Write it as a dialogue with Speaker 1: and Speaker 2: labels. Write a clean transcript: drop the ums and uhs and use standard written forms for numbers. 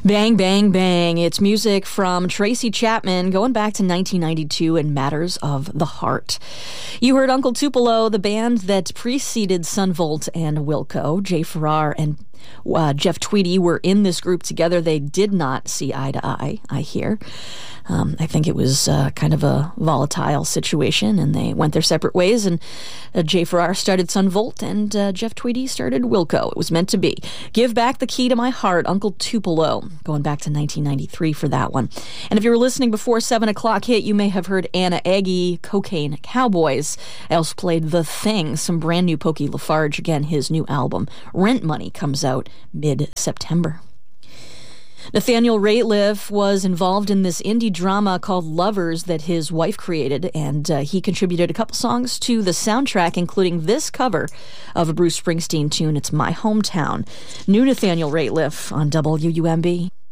Speaker 1: Bang, bang, bang. It's music from Tracy Chapman going back to 1992 and Matters of the Heart. You heard Uncle Tupelo, the band that preceded Son Volt and Wilco. Jay Farrar and Jeff Tweedy were in this group together. They did not see eye to eye, I hear. I think it was kind of a volatile situation, and they went their separate ways, and Jay Farrar started Son Volt, and Jeff Tweedy started Wilco. It was meant to be. Give Back the Key to My Heart, Uncle Tupelo, going back to 1993 for that one. And if you were listening before 7 o'clock hit, you may have heard Anna Aggie, Cocaine Cowboys. I also played The Thing, some brand new Pokey Lafarge. Again, his new album, Rent Money, comes out mid-September. Nathaniel Rateliff was involved in this indie drama called Lovers that his wife created, and he contributed a couple songs to the soundtrack, including this cover of a Bruce Springsteen tune, It's My Hometown. New Nathaniel Rateliff on WUMB.